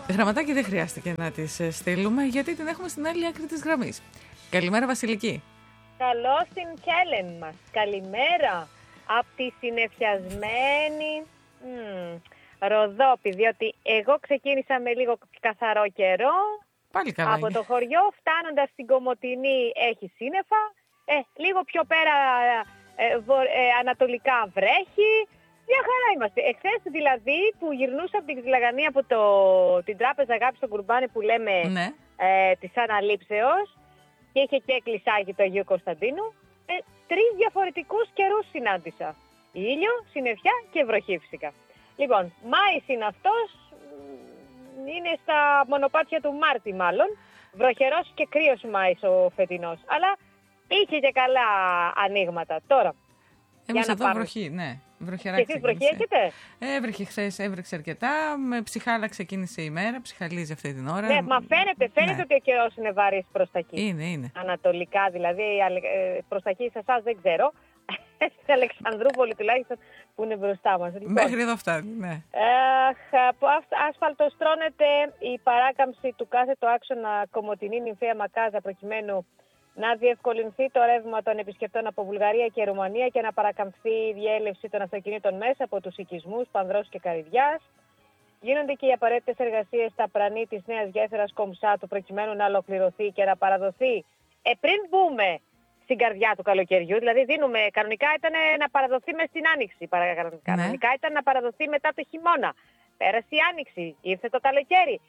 Γραμματάκι δεν χρειάστηκε να τις στείλουμε, γιατί την έχουμε στην άλλη άκρη της γραμμής. Καλημέρα, Βασιλική. Καλώς την Κέλεν μας. Καλημέρα από τη συνεφιασμένη Ροδόπη, διότι εγώ ξεκίνησα με λίγο καθαρό καιρό. Πάλι καλά από είναι. το χωριό, φτάνοντας στην Κομοτηνή έχει σύννεφα. Λίγο πιο πέρα ανατολικά βρέχει. Μια χαρά είμαστε. Εχθές δηλαδή που γυρνούσα από την Ξυλαγανή από την τράπεζα Αγάπη στο Κουρμπάνι που λέμε της Αναλήψεως και είχε και εκκλησάκι του Αγίου Κωνσταντίνου, 3 διαφορετικούς καιρούς συνάντησα. Ήλιο, συννεφιά και βροχή φυσικά. Λοιπόν, Μάης είναι αυτός, είναι στα μονοπάτια του Μάρτη μάλλον. Βροχερός και κρύος Μάης ο φετινός. Αλλά είχε και καλά ανοίγματα. Τώρα, εμείς εδώ βροχή, ναι. Βροχερά και εσείς βροχή έχετε? Έβρεχε χθες, έβρεξε αρκετά. Με ψυχάλα ξεκίνησε η μέρα, ψυχαλίζει αυτή την ώρα. Ναι, μα φαίνεται ότι ο καιρός είναι βαρύς προς τα εκεί. Είναι. Ανατολικά δηλαδή, προς τα εκεί σε εσάς δεν ξέρω. Στην Αλεξανδρούπολη τουλάχιστον που είναι μπροστά μας. Λοιπόν, μέχρι εδώ φτάνει, ναι. Από ασφαλτοστρώνεται η παράκαμψη του κάθετου άξονα Κομοτηνή Νυμφαία Μακάζα προκειμένου να διευκολυνθεί το ρεύμα των επισκεπτών από Βουλγαρία και Ρουμανία και να παρακαμφθεί η διέλευση των αυτοκινήτων μέσα από τους οικισμούς Πανδρός και Καρυδιάς. Γίνονται και οι απαραίτητες εργασίες στα πρανή της νέας γέφυρας Κομψάτου προκειμένου να ολοκληρωθεί και να παραδοθεί πριν μπούμε στην καρδιά του καλοκαιριού. Δηλαδή κανονικά ήταν να παραδοθεί μες στην Άνοιξη. Κανονικά ήταν να παραδοθεί μετά το χειμώνα. Πέρασε η Άνοιξη, ήρθε το καλοκαίρι.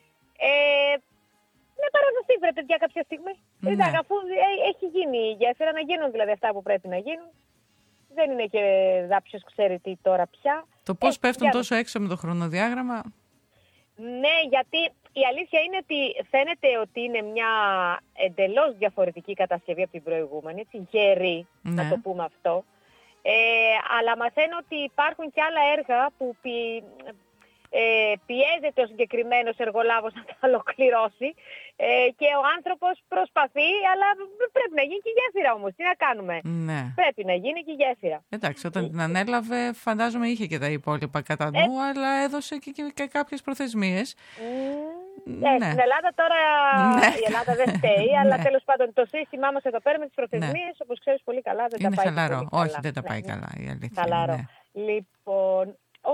Να παραδοθεί βρε παιδιά κάποια στιγμή. Εντάξει, αφού έχει γίνει η γέφυρα, να γίνουν δηλαδή αυτά που πρέπει να γίνουν. Δεν είναι και ποιος ξέρει τι τώρα πια. Το πώς πέφτουν τόσο έξω με το χρονοδιάγραμμα. Ναι, γιατί η αλήθεια είναι ότι φαίνεται ότι είναι μια εντελώς διαφορετική κατασκευή από την προηγούμενη, έτσι, γερή, να το πούμε αυτό. Αλλά μαθαίνω ότι υπάρχουν και άλλα έργα που πιέζεται ο συγκεκριμένος εργολάβος να τα ολοκληρώσει και ο άνθρωπος προσπαθεί, αλλά πρέπει να γίνει και η γέφυρα όμως. Τι να κάνουμε. Ναι. Πρέπει να γίνει και η γέφυρα. Εντάξει, όταν την ανέλαβε φαντάζομαι είχε και τα υπόλοιπα κατά νου, αλλά έδωσε και κάποιες προθεσμίες. Στην Ελλάδα τώρα η Ελλάδα δεν φταίει, αλλά τέλος πάντων το σύστημά μας εδώ πέρα με τις προθεσμίες, όπως ξέρεις πολύ καλά, δεν τα πάει χαλαρό. Πολύ καλά. Όχι, δεν τα πάει καλά η αλήθεια. Χαλαρό. Λοιπόν,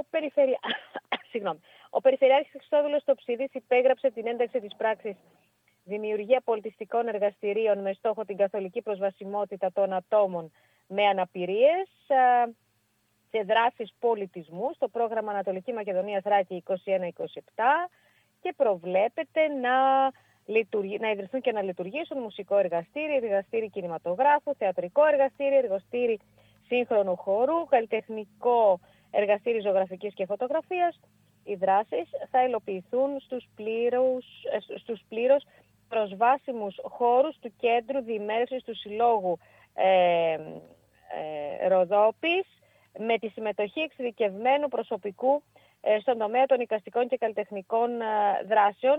ο Περιφερειάρχης Χριστόδουλος Τοψίδης υπέγραψε την ένταξη της πράξης δημιουργία πολιτιστικών εργαστηρίων με στόχο την καθολική προσβασιμότητα των ατόμων με αναπηρίες σε δράσεις πολιτισμού στο πρόγραμμα Ανατολική Μακεδονία Θράκη 21-27 και προβλέπεται να ιδρυθούν και να λειτουργήσουν μουσικό εργαστήρι, εργαστήρι κινηματογράφου, θεατρικό εργαστήρι, εργαστήρι σύγχρονου χώρου, καλλιτεχνικό εργαστήρι ζωγραφικής και φωτογραφίας. Οι δράσεις θα υλοποιηθούν στους πλήρως προσβάσιμους χώρους του Κέντρου Διημέρευσης του Συλλόγου Ροδόπης με τη συμμετοχή εξειδικευμένου προσωπικού στον τομέα των εικαστικών και καλλιτεχνικών δράσεων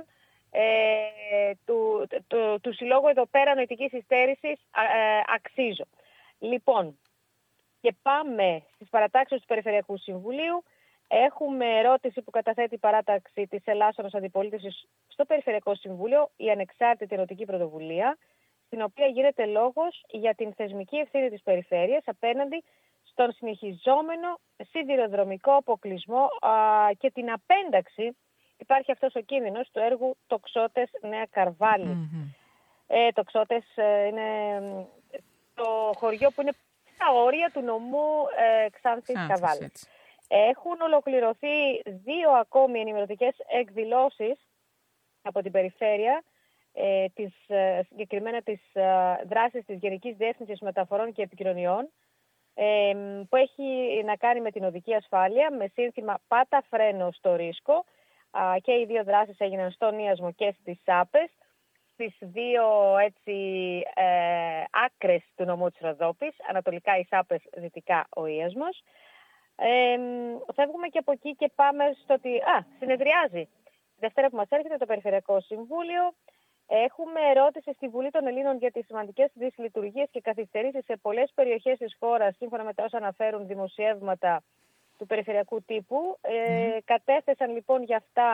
του Συλλόγου εδώ πέρα νοητικής υστέρησης Αξίζω. Λοιπόν, και πάμε στις παρατάξεις του Περιφερειακού Συμβουλίου. Έχουμε ερώτηση που καταθέτει η παράταξη της Ελλάσσονος Αντιπολίτευσης στο Περιφερειακό Συμβούλιο, η Ανεξάρτητη Ερωτική Πρωτοβουλία, στην οποία γίνεται λόγος για την θεσμική ευθύνη της Περιφέρειας απέναντι στον συνεχιζόμενο σιδηροδρομικό αποκλεισμό και την απένταξη. Υπάρχει αυτός ο κίνδυνος του έργου Τοξότες Νέα Καρβάλη. Τοξότες είναι το χωριό που είναι στα όρια του νομού Ξάνθης Καβάλης. Έχουν ολοκληρωθεί 2 ακόμη ενημερωτικές εκδηλώσεις από την Περιφέρεια, συγκεκριμένα τις δράσεις της Γενικής Διεύθυνσης Μεταφορών και Επικοινωνιών, που έχει να κάνει με την οδική ασφάλεια, με σύνθημα «Πάτα φρένο στο ρίσκο». Και οι 2 δράσεις έγιναν στον Ίασμο και στις Σάπες, στις 2 άκρες του νομού της Ροδόπης, ανατολικά οι Σάπες, δυτικά ο Ίασμος. Φεύγουμε και από εκεί και πάμε στο ότι συνεδριάζει Δευτέρα που μας έρχεται το Περιφερειακό Συμβούλιο. Έχουμε ερώτηση στη Βουλή των Ελλήνων για τις σημαντικές δυσλειτουργίες και καθυστερήσεις σε πολλές περιοχές της χώρας, σύμφωνα με τα όσα αναφέρουν δημοσιεύματα του περιφερειακού τύπου. Κατέθεσαν λοιπόν για αυτά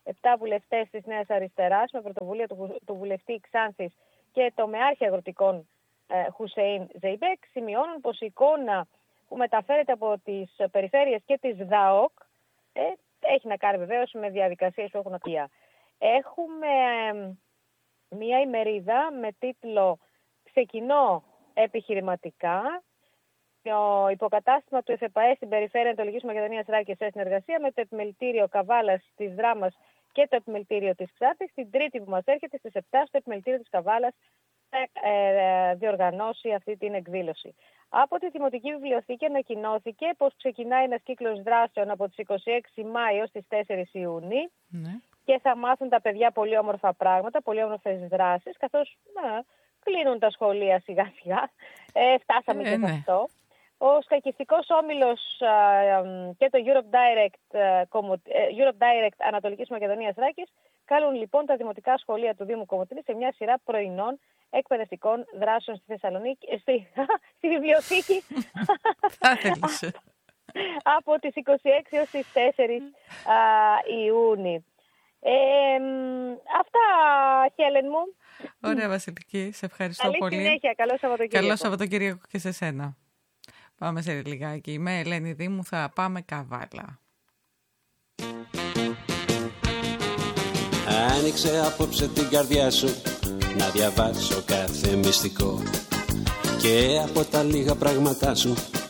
7 βουλευτές της Νέας Αριστεράς με πρωτοβουλία του βουλευτή Ξάνθης και τομεάρχη αγροτικών Χουσέιν Ζεϊμπέκ σημειώνουν πως η εικόνα που μεταφέρεται από τις περιφέρειες και τις ΔΑΟΚ έχει να κάνει βεβαίως με διαδικασίες που έχουν ατία. Έχουμε μία ημερίδα με τίτλο «Ξεκινώ επιχειρηματικά». Το υποκατάστημα του ΕΦΕΠΑΕ στην περιφέρεια Ανατολικής Μακεδονίας Θράκης σε συνεργασία με το επιμελητήριο Καβάλας της Δράμας και το επιμελητήριο της Ξάνθης. Την Τρίτη που μας έρχεται στις 7 στο επιμελητήριο της Καβάλας θα διοργανώσει αυτή την εκδήλωση. Από τη Δημοτική Βιβλιοθήκη ανακοινώθηκε πως ξεκινάει ένας κύκλος δράσεων από τις 26 Μάη ως τις 4 Ιουνίου και θα μάθουν τα παιδιά πολύ όμορφα πράγματα, πολύ όμορφες δράσεις, καθώς κλείνουν τα σχολεία σιγά σιγά. Φτάσαμε και σε αυτό. Ο σκακιστικός όμιλος και το Europe Direct Ανατολικής Μακεδονίας Θράκης κάνουν λοιπόν τα δημοτικά σχολεία του Δήμου Κομοτηνής σε μια σειρά πρωινών εκπαιδευτικών δράσεων στη Θεσσαλονίκη, στη βιβλιοθήκη από τις 26 έως τις 4 Ιούνιου. Αυτά, Χέλεν μου. Ωραία, Βασιλική, σε ευχαριστώ πολύ. Καλή συνέχεια, καλό Σαββατοκύριακο. Καλό Σαββατοκύριακο και σε σένα. Πάμε σε λιγάκι. Με Ελένη Δήμου θα πάμε Καβάλα. Άνοιξε απόψε την καρδιά σου να διαβάσω κάθε μυστικό και από τα λίγα πράγματά σου